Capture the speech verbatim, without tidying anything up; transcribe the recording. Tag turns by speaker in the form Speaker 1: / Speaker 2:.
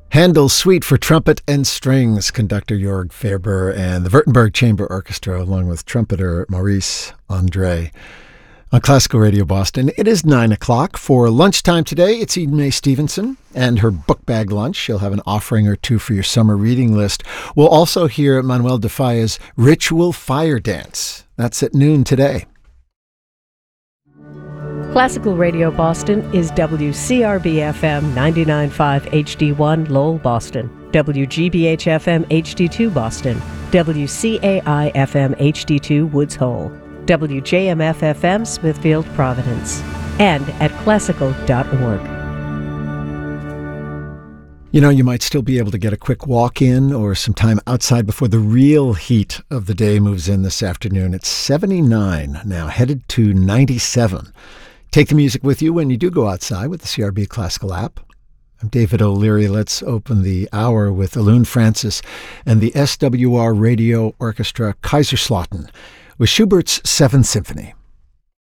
Speaker 1: Handel's Suite for Trumpet and Strings, conductor Jörg Faerber and the Württemberg Chamber Orchestra, along with trumpeter Maurice Andre. On Classical Radio Boston, it is nine o'clock. For lunchtime today, it's Eden Mae Stevenson and her book bag lunch. She'll have an offering or two for your summer reading list. We'll also hear Manuel de Falla's Ritual Fire Dance. That's at noon today.
Speaker 2: Classical Radio Boston is W C R B F M ninety-nine point five H D one Lowell, Boston, W G B H F M H D two Boston, W C A I F M H D two Woods Hole, W J M F F M Smithfield, Providence, and at classical dot org.
Speaker 1: You know, you might still be able to get a quick walk in or some time outside before the real heat of the day moves in this afternoon. It's seventy-nine now, headed to ninety-seven. Take the music with you when you do go outside with the C R B Classical app. I'm David O'Leary. Let's open the hour with Alun Francis and the S W R Radio Orchestra Kaiserslautern with Schubert's Seventh Symphony.